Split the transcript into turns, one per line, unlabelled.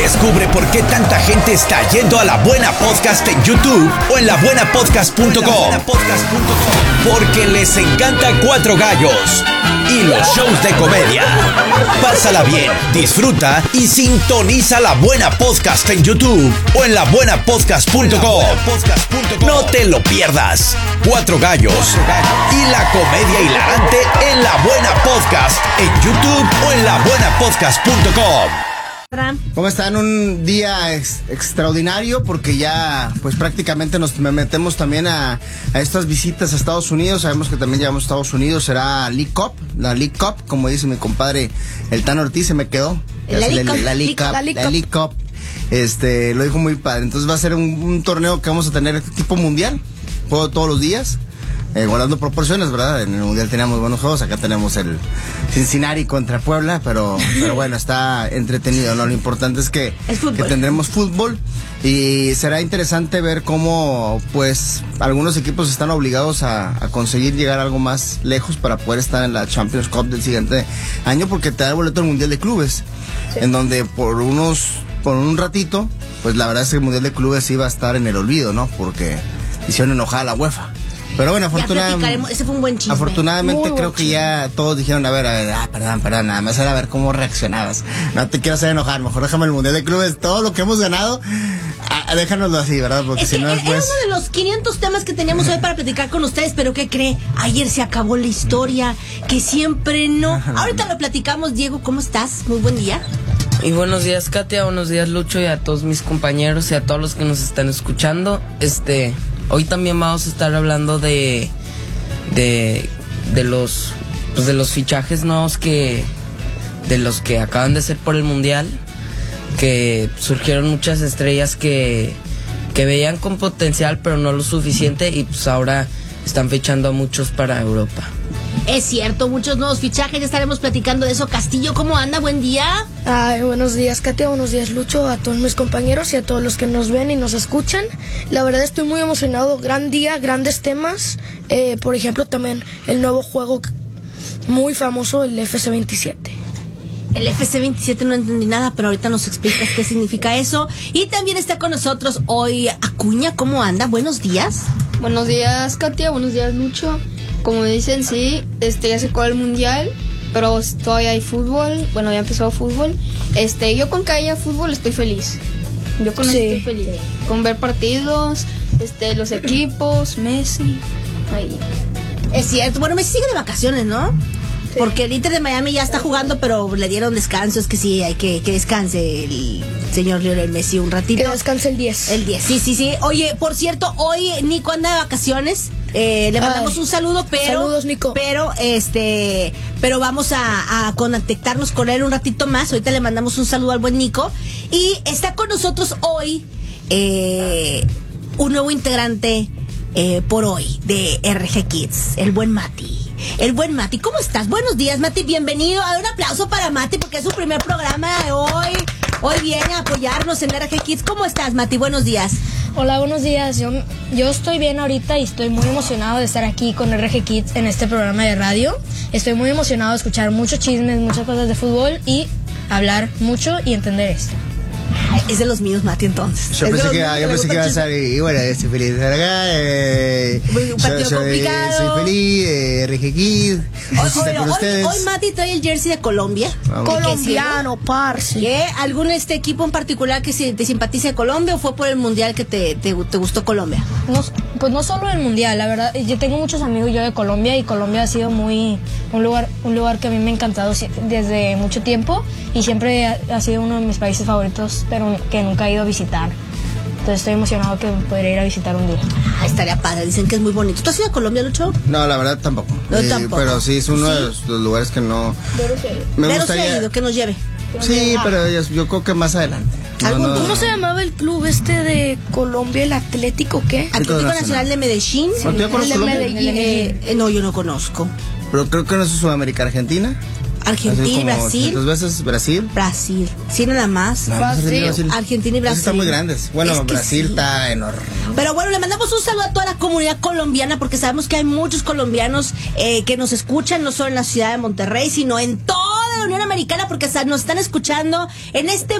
Descubre por qué tanta gente está yendo a La Buena Podcast en YouTube o en labuenapodcast.com. Porque les encanta Cuatro Gallos y los shows de comedia. Pásala bien, disfruta y sintoniza La Buena Podcast en YouTube o en labuenapodcast.com. No te lo pierdas. Cuatro Gallos y la comedia hilarante en La Buena Podcast en YouTube o en labuenapodcast.com.
¿Cómo están? Un día extraordinario porque ya pues prácticamente nos metemos también a estas visitas a Estados Unidos. Sabemos que también llegamos a Estados Unidos, será League Cup, la League Cup, como dice mi compadre el Tano Ortiz, se me quedó. La League Cup. Lo dijo muy padre. Entonces va a ser un torneo que vamos a tener tipo mundial, juego todos los días. Guardando proporciones, ¿verdad? En el Mundial teníamos buenos juegos, acá tenemos el Cincinnati contra Puebla, pero bueno, está entretenido, ¿no? Lo importante es que tendremos fútbol y será interesante ver cómo, pues, algunos equipos están obligados a conseguir llegar algo más lejos para poder estar en la Champions Cup del siguiente año, porque te da el boleto al Mundial de Clubes, sí. En donde por un ratito, pues la verdad es que el Mundial de Clubes iba a estar en el olvido, ¿no? Porque hicieron enojar a la UEFA. Pero bueno,
ese fue un buen chisme.
Afortunadamente muy creo que ya todos dijeron, perdón, nada más era a ver cómo reaccionabas. No te quiero hacer enojar, mejor déjame el Mundial de Clubes, todo lo que hemos ganado, déjanoslo así, ¿verdad? Porque si no
es uno de los 500 temas que teníamos hoy para platicar con ustedes, pero ¿qué cree? Ayer se acabó la historia, que siempre no. Ahorita lo platicamos. Diego, ¿cómo estás? Muy buen día.
Y buenos días, Katia, buenos días, Lucho, y a todos mis compañeros y a todos los que nos están escuchando. Hoy también vamos a estar hablando de los fichajes nuevos de los que acaban de ser por el Mundial, que surgieron muchas estrellas que veían con potencial pero no lo suficiente, y pues ahora están fichando a muchos para Europa.
Es cierto, muchos nuevos fichajes, ya estaremos platicando de eso. Castillo, ¿cómo anda? Buen día.
Buenos días, Katia, buenos días, Lucho, a todos mis compañeros y a todos los que nos ven y nos escuchan. La verdad estoy muy emocionado, gran día, grandes temas. Por ejemplo, también el nuevo juego muy famoso, el FC27.
El FC27 no entendí nada, pero ahorita nos explicas qué significa eso. Y también está con nosotros hoy Acuña, ¿cómo anda? Buenos días.
Buenos días, Katia, buenos días, Lucho. Como dicen, sí, ya se acabó el Mundial, pero todavía hay fútbol. Bueno, ya empezó fútbol. Yo con que haya fútbol estoy feliz. Yo con eso estoy feliz. Con ver partidos, los equipos, Messi. Ahí.
Es cierto. Bueno, Messi sigue de vacaciones, ¿no? Sí. Porque el Inter de Miami ya está jugando, pero le dieron descanso. Es que sí, hay que descanse el señor Lionel Messi un ratito.
Que descanse el 10.
El 10, sí. Oye, por cierto, hoy Nico anda de vacaciones. Le mandamos un saludo, pero
saludos, Nico.
Pero vamos a contactarnos con él un ratito más. Ahorita le mandamos un saludo al buen Nico. Y está con nosotros hoy un nuevo integrante por hoy de RG Kids, el buen Mati. El buen Mati, ¿cómo estás? Buenos días, Mati, bienvenido. Un aplauso para Mati porque es su primer programa de hoy. Hoy viene a apoyarnos en RG Kids. ¿Cómo estás, Mati? Buenos días.
Hola, buenos días. Yo estoy bien ahorita y estoy muy emocionado de estar aquí con RG Kids en este programa de radio. Estoy muy emocionado de escuchar muchos chismes, muchas cosas de fútbol y hablar mucho y entender esto.
Es de los míos, Mati, entonces.
Yo pensé que iba a estar, y bueno, estoy feliz de estar acá.
Un partido complicado.
Soy feliz, RG Kids.
Hoy Mati trae el jersey de Colombia.
Colombiano, parce.
¿Qué? ¿Algún equipo en particular que te simpatice de Colombia o fue por el Mundial que te gustó Colombia?
Pues no solo el Mundial, la verdad. Yo tengo muchos amigos yo de Colombia y Colombia ha sido un lugar que a mí me ha encantado desde mucho tiempo y siempre ha sido uno de mis países favoritos, pero que nunca he ido a visitar. Entonces estoy emocionado que podría ir a visitar un día.
Estaría padre, dicen que es muy bonito. ¿Tú has ido a Colombia, Lucho?
No, la verdad tampoco.
Tampoco.
Pero sí, es uno de los lugares que no...
Me gustaría... ido, que nos lleve.
Sí, pero yo creo que más adelante.
¿Cómo se llamaba el club de Colombia, el Atlético qué?
Atlético Nacional de Medellín.
¿No te conoces Colombia?
No, yo no conozco.
Pero creo que no es Sudamérica, Argentina.
Argentina y Brasil.
¿Dos veces Brasil?
Brasil. Sí, nada más. Argentina y Brasil.
Están muy grandes. Bueno, Brasil está enorme.
Pero bueno, le mandamos un saludo a toda la comunidad colombiana porque sabemos que hay muchos colombianos que nos escuchan, no solo en la ciudad de Monterrey, sino en toda la Unión Americana porque nos están escuchando en este